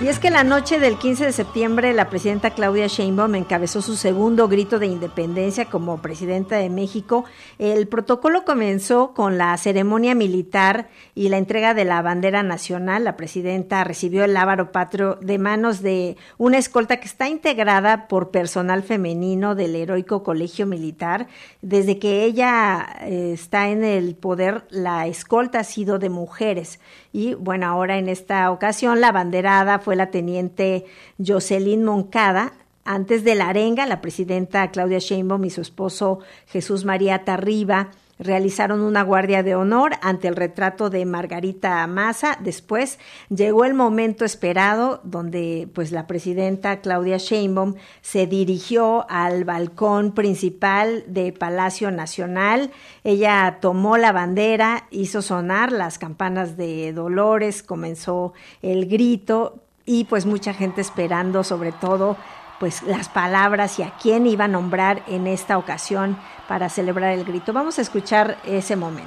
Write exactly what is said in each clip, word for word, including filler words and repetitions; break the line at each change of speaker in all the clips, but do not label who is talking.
Y es que la noche del quince de septiembre la presidenta Claudia Sheinbaum encabezó su segundo grito de independencia como presidenta de México. El protocolo comenzó con la ceremonia militar y la entrega de la bandera nacional. La presidenta recibió el lábaro patrio de manos de una escolta que está integrada por personal femenino del Heroico Colegio Militar. Desde que ella eh, está en el poder, la escolta ha sido de mujeres. Y bueno, ahora en esta ocasión la abanderada fue la teniente Jocelyn Moncada. Antes de la arenga, la presidenta Claudia Sheinbaum y su esposo Jesús María Tarriba realizaron una guardia de honor ante el retrato de Margarita Maza. Después llegó el momento esperado donde pues la presidenta Claudia Sheinbaum se dirigió al balcón principal de Palacio Nacional. Ella tomó la bandera, hizo sonar las campanas de Dolores, comenzó el grito y pues mucha gente esperando sobre todo pues las palabras y a quién iba a nombrar en esta ocasión para celebrar el grito. Vamos a escuchar ese momento.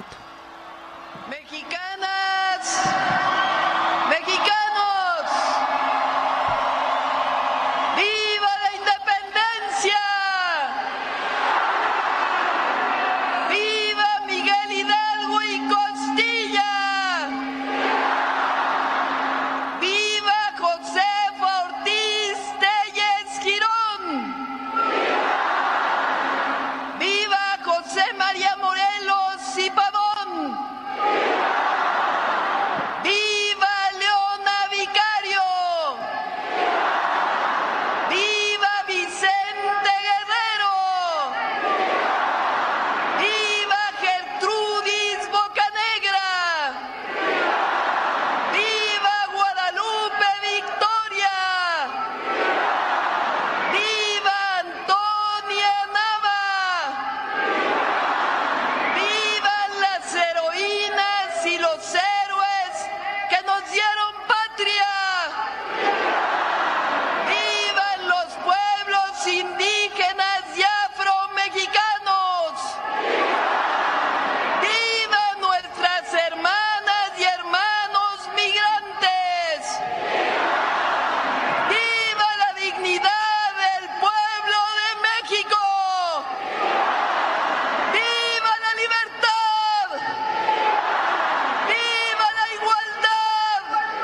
Mexicanas, mexicanos, ¡viva la independencia! ¡Viva Miguel Hidalgo y Costilla! ¡Viva Josefa Ortiz Telles Girón! ¡Viva José María Morelos y Pavón! ¡Viva Leona Vicario! ¡Viva Vicente Guerrero! ¡Viva Gertrudis Bocanegra! ¡Viva Guadalupe Victoria! ¡Viva Antonia Nava! ¡Vivan las heroínas y los héroes que nos dieron patria! ¡Vivan los pueblos indígenas y afromexicanos! ¡Vivan nuestras hermanas y hermanos migrantes! ¡Viva la dignidad del pueblo de México! ¡Viva la libertad! ¡Viva la igualdad!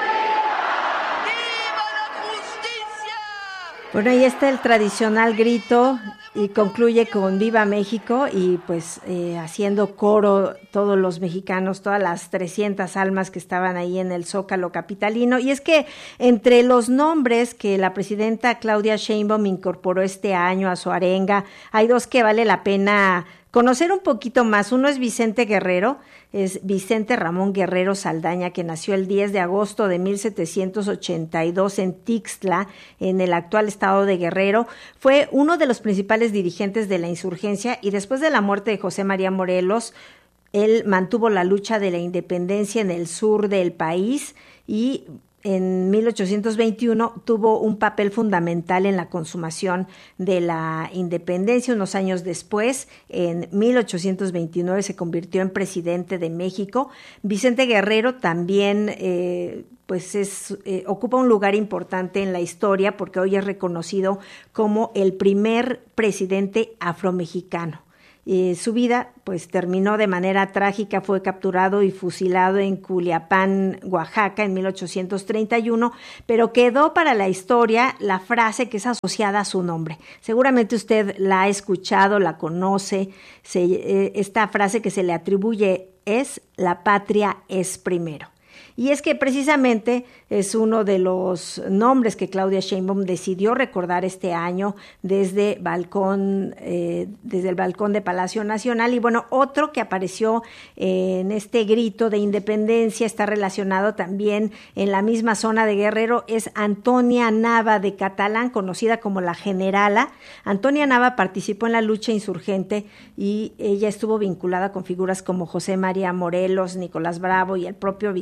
¡Viva la justicia!
Bueno, ahí está el tradicional grito y concluye con Viva México y pues eh, haciendo coro todos los mexicanos, todas las trescientas almas que estaban ahí en el Zócalo capitalino. Y es que entre los nombres que la presidenta Claudia Sheinbaum incorporó este año a su arenga, hay dos que vale la pena conocer un poquito más. Uno es Vicente Guerrero, es Vicente Ramón Guerrero Saldaña, que nació el diez de agosto de mil setecientos ochenta y dos en Tixtla, en el actual estado de Guerrero. Fue uno de los principales dirigentes de la insurgencia y después de la muerte de José María Morelos, él mantuvo la lucha de la independencia en el sur del país y en mil ochocientos veintiuno tuvo un papel fundamental en la consumación de la independencia. Unos años después, en mil ochocientos veintinueve, se convirtió en presidente de México. Vicente Guerrero también eh, pues es, eh, ocupa un lugar importante en la historia porque hoy es reconocido como el primer presidente afromexicano. Eh, su vida pues terminó de manera trágica, fue capturado y fusilado en Culiapán, Oaxaca, en mil ochocientos treinta y uno, pero quedó para la historia la frase que es asociada a su nombre. Seguramente usted la ha escuchado, la conoce, se, eh, esta frase que se le atribuye es: la patria es primero. Y es que precisamente es uno de los nombres que Claudia Sheinbaum decidió recordar este año desde balcón, eh, desde el balcón de Palacio Nacional. Y bueno, otro que apareció en este grito de independencia está relacionado también en la misma zona de Guerrero, es Antonia Nava de Catalán, conocida como la Generala. Antonia Nava participó en la lucha insurgente y ella estuvo vinculada con figuras como José María Morelos, Nicolás Bravo y el propio Vicente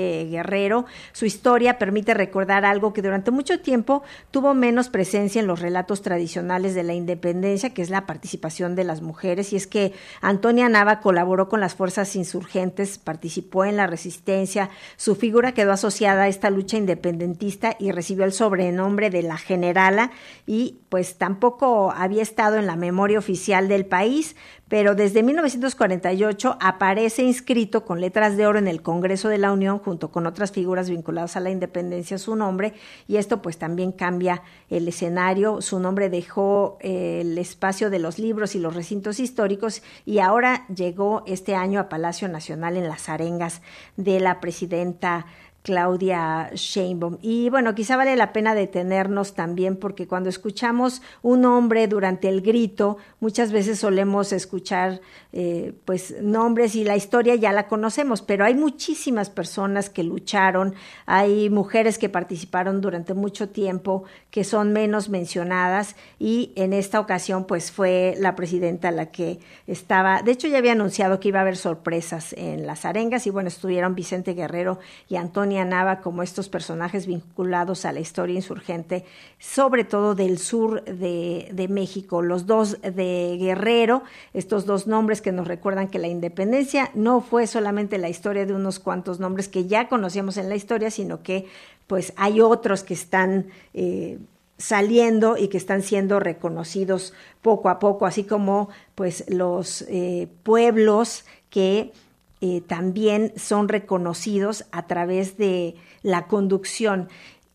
Vicente Guerrero. Su historia permite recordar algo que durante mucho tiempo tuvo menos presencia en los relatos tradicionales de la independencia, que es la participación de las mujeres, y es que Antonia Nava colaboró con las fuerzas insurgentes, participó en la resistencia, su figura quedó asociada a esta lucha independentista y recibió el sobrenombre de la Generala, y pues tampoco había estado en la memoria oficial del país, pero desde mil novecientos cuarenta y ocho aparece inscrito con letras de oro en el Congreso de la Unión junto con otras figuras vinculadas a la independencia su nombre, y esto pues también cambia el escenario. Su nombre dejó eh, el espacio de los libros y los recintos históricos, y ahora llegó este año a Palacio Nacional en las arengas de la presidenta Claudia Sheinbaum. Y bueno, quizá vale la pena detenernos también, porque cuando escuchamos un nombre durante el grito, muchas veces solemos escuchar eh, pues nombres y la historia ya la conocemos, pero hay muchísimas personas que lucharon, hay mujeres que participaron durante mucho tiempo que son menos mencionadas, y en esta ocasión pues fue la presidenta la que estaba, de hecho ya había anunciado que iba a haber sorpresas en las arengas, y bueno, estuvieron Vicente Guerrero y Antonia Nava como estos personajes vinculados a la historia insurgente, sobre todo del sur de, de México. Los dos de Guerrero, estos dos nombres que nos recuerdan que la independencia no fue solamente la historia de unos cuantos nombres que ya conocíamos en la historia, sino que pues hay otros que están eh, saliendo y que están siendo reconocidos poco a poco, así como pues los eh, pueblos que Eh, también son reconocidos a través de la conducción.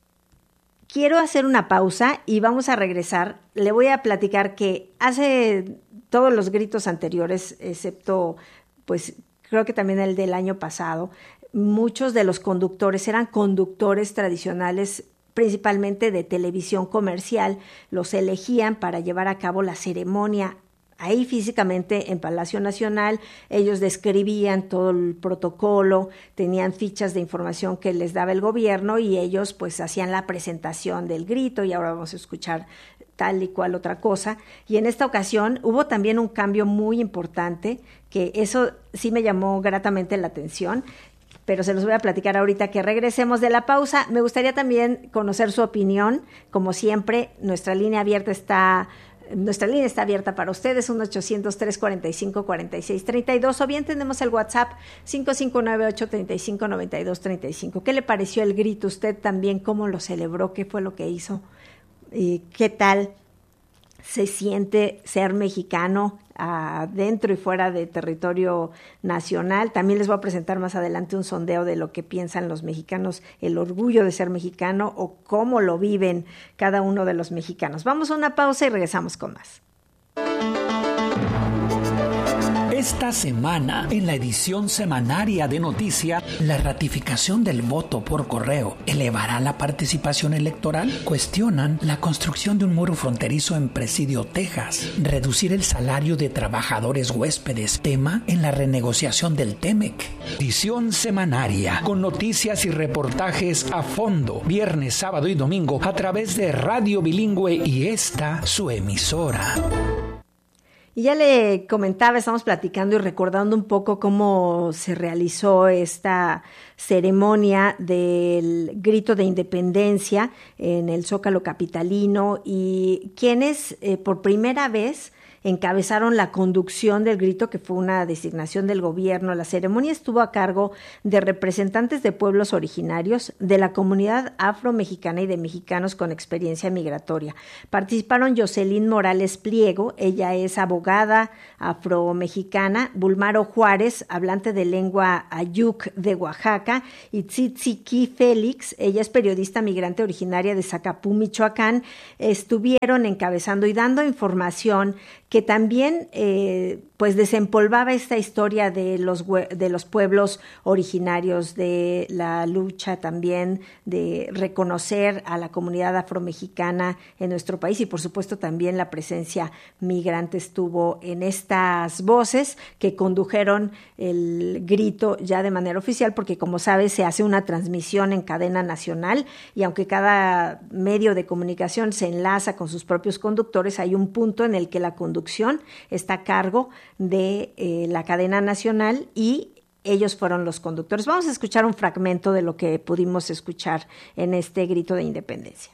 Quiero hacer una pausa y vamos a regresar. Le voy a platicar que hace todos los gritos anteriores, excepto, pues creo que también el del año pasado, muchos de los conductores eran conductores tradicionales, principalmente de televisión comercial. Los elegían para llevar a cabo la ceremonia ahí físicamente en Palacio Nacional. Ellos describían todo el protocolo, tenían fichas de información que les daba el gobierno, y ellos pues hacían la presentación del grito, y ahora vamos a escuchar tal y cual otra cosa. Y en esta ocasión hubo también un cambio muy importante, que eso sí me llamó gratamente la atención, pero se los voy a platicar ahorita que regresemos de la pausa. Me gustaría también conocer su opinión. Como siempre, nuestra línea abierta está... Nuestra línea está abierta para ustedes, uno ochocientos, trescientos cuarenta y cinco, cuarenta y seis treinta y dos, o bien tenemos el WhatsApp cinco cinco nueve, ocho tres cinco, nueve dos tres cinco. ¿Qué le pareció el grito? ¿Usted también cómo lo celebró? ¿Qué fue lo que hizo? ¿Y qué tal se siente ser mexicano adentro y fuera de territorio nacional? También les voy a presentar más adelante un sondeo de lo que piensan los mexicanos, el orgullo de ser mexicano o cómo lo viven cada uno de los mexicanos. Vamos a una pausa y regresamos con más.
Esta semana, en la edición semanaria de Noticia, la ratificación del voto por correo elevará la participación electoral. Cuestionan la construcción de un muro fronterizo en Presidio, Texas. Reducir el salario de trabajadores huéspedes, tema en la renegociación del Temec. Edición semanaria, con noticias y reportajes a fondo, viernes, sábado y domingo, a través de Radio Bilingüe y esta, su emisora.
Y ya le comentaba, estamos platicando y recordando un poco cómo se realizó esta ceremonia del grito de independencia en el Zócalo capitalino, y quienes eh, por primera vez encabezaron la conducción del grito, que fue una designación del gobierno. La ceremonia estuvo a cargo de representantes de pueblos originarios, de la comunidad afro-mexicana y de mexicanos con experiencia migratoria. Participaron Jocelyn Morales Pliego, ella es abogada afro-mexicana, Bulmaro Juárez, hablante de lengua ayuk de Oaxaca, y Tzitziki Félix, ella es periodista migrante originaria de Zacapú, Michoacán. Estuvieron encabezando y dando información que también eh, pues desempolvaba esta historia de los, de los pueblos originarios, de la lucha también de reconocer a la comunidad afromexicana en nuestro país, y por supuesto también la presencia migrante estuvo en estas voces que condujeron el grito ya de manera oficial, porque como sabes se hace una transmisión en cadena nacional, y aunque cada medio de comunicación se enlaza con sus propios conductores, hay un punto en el que la conducción está a cargo de eh, la cadena nacional, y ellos fueron los conductores. Vamos a escuchar un fragmento de lo que pudimos escuchar en este grito de independencia.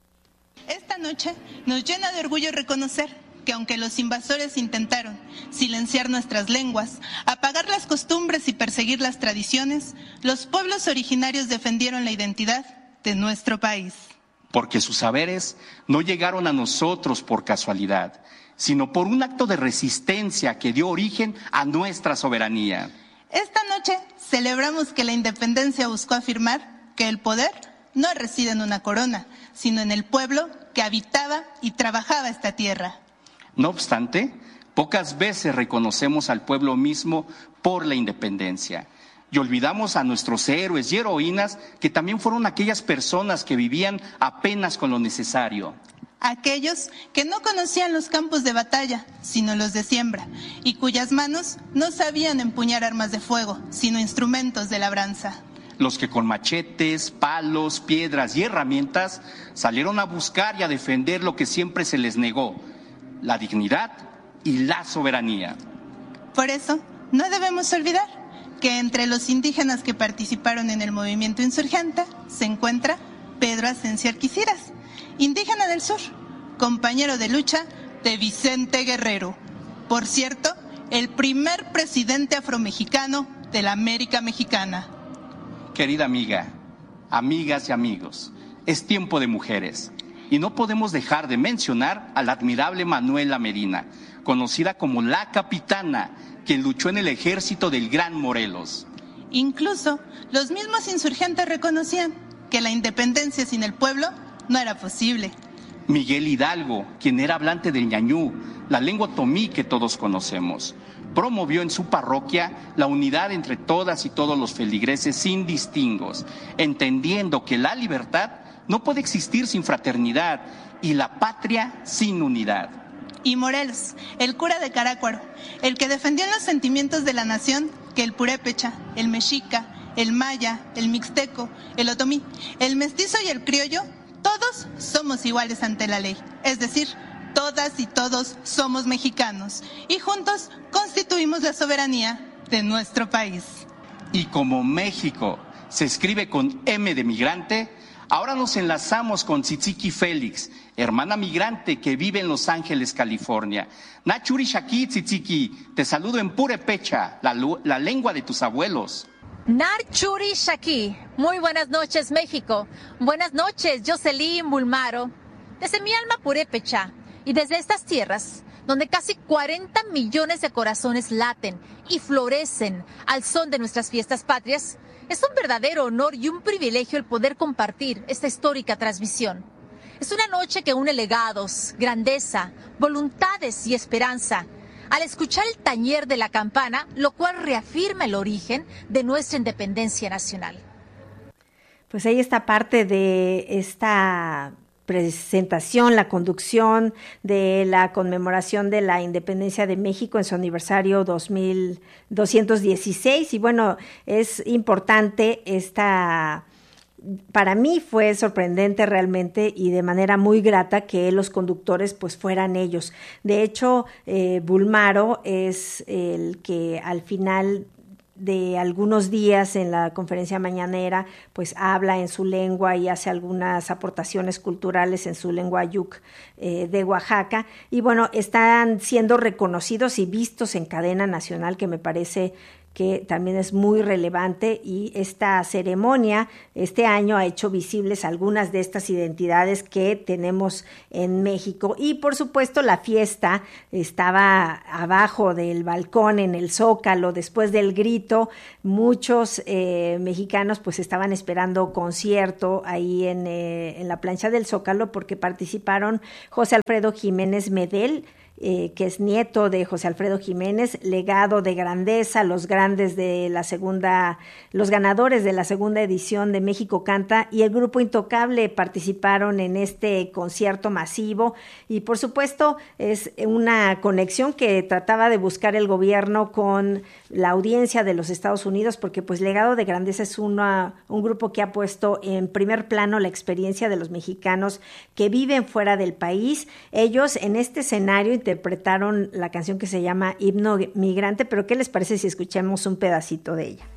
Esta noche nos llena de orgullo reconocer que aunque los invasores intentaron silenciar nuestras lenguas, apagar las costumbres y perseguir las tradiciones, los pueblos originarios defendieron la identidad de nuestro país.
Porque sus saberes no llegaron a nosotros por casualidad, sino por un acto de resistencia que dio origen a nuestra soberanía.
Esta noche celebramos que la independencia buscó afirmar que el poder no reside en una corona, sino en el pueblo que habitaba y trabajaba esta tierra.
No obstante, pocas veces reconocemos al pueblo mismo por la independencia y olvidamos a nuestros héroes y heroínas que también fueron aquellas personas que vivían apenas con lo necesario.
Aquellos que no conocían los campos de batalla, sino los de siembra, y cuyas manos no sabían empuñar armas de fuego, sino instrumentos de labranza.
Los que con machetes, palos, piedras y herramientas salieron a buscar y a defender lo que siempre se les negó, la dignidad y la soberanía.
Por eso, no debemos olvidar que entre los indígenas que participaron en el movimiento insurgente se encuentra Pedro Ascencio Alquiciras, indígena del sur, compañero de lucha de Vicente Guerrero, por cierto, el primer presidente afromexicano de la América Mexicana.
Querida amiga, amigas y amigos, es tiempo de mujeres y no podemos dejar de mencionar a la admirable Manuela Medina, conocida como la Capitana, quien luchó en el ejército del Gran Morelos.
Incluso los mismos insurgentes reconocían que la independencia sin el pueblo no era posible.
Miguel Hidalgo, quien era hablante del ñañú, la lengua otomí que todos conocemos, promovió en su parroquia la unidad entre todas y todos los feligreses sin distingos, entendiendo que la libertad no puede existir sin fraternidad y la patria sin unidad.
Y Morelos, el cura de Carácuaro, el que defendió en los sentimientos de la nación que el purépecha, el mexica, el maya, el mixteco, el otomí, el mestizo y el criollo, todos somos iguales ante la ley, es decir, todas y todos somos mexicanos y juntos constituimos la soberanía de nuestro país.
Y como México se escribe con M de migrante, ahora nos enlazamos con Tzitziki Félix, hermana migrante que vive en Los Ángeles, California. Nachuri Shaki, Tzitziki, te saludo en purépecha, la, la lengua de tus abuelos.
Nachuri Shaki, muy buenas noches México, buenas noches Jocelyn Bulmaro, desde mi alma purépecha y desde estas tierras donde casi cuarenta millones de corazones laten y florecen al son de nuestras fiestas patrias, es un verdadero honor y un privilegio el poder compartir esta histórica transmisión. Es una noche que une legados, grandeza, voluntades y esperanza, al escuchar el tañer de la campana, lo cual reafirma el origen de nuestra independencia nacional.
Pues ahí está parte de esta presentación, la conducción de la conmemoración de la independencia de México en su aniversario dos mil doscientos dieciséis. Y bueno, es importante esta... Para mí fue sorprendente realmente y de manera muy grata que los conductores pues fueran ellos. De hecho, eh, Bulmaro es el que al final de algunos días en la conferencia mañanera pues habla en su lengua y hace algunas aportaciones culturales en su lengua ayuk eh, de Oaxaca. Y bueno, están siendo reconocidos y vistos en cadena nacional, que me parece que también es muy relevante, y esta ceremonia este año ha hecho visibles algunas de estas identidades que tenemos en México. Y por supuesto la fiesta estaba abajo del balcón en el Zócalo. Después del grito, muchos eh, mexicanos pues estaban esperando concierto ahí en, eh, en la plancha del Zócalo, porque participaron José Alfredo Jiménez Medel, Eh, que es nieto de José Alfredo Jiménez, legado de grandeza, los grandes de la segunda, los ganadores de la segunda edición de México Canta, y el grupo Intocable participaron en este concierto masivo. Y por supuesto es una conexión que trataba de buscar el gobierno con la audiencia de los Estados Unidos, porque pues Legado de Grandeza es una, un grupo que ha puesto en primer plano la experiencia de los mexicanos que viven fuera del país. Ellos en este escenario interpretaron la canción que se llama Himno Migrante, pero ¿qué les parece si escuchamos un pedacito de ella?